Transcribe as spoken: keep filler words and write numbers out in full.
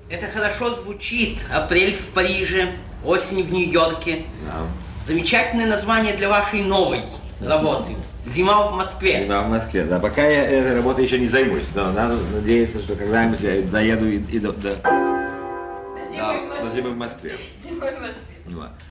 Это хорошо звучит. Апрель в Париже, осень в Нью-Йорке. Да. Замечательное название для вашей новой работы. Зима в Москве. Зима в Москве, да. Пока я этой работой еще не займусь, но надо надеяться, что когда-нибудь я доеду и, и до, до, Зимой в до, до зимы в Москве. Зимой в Москве. Ну,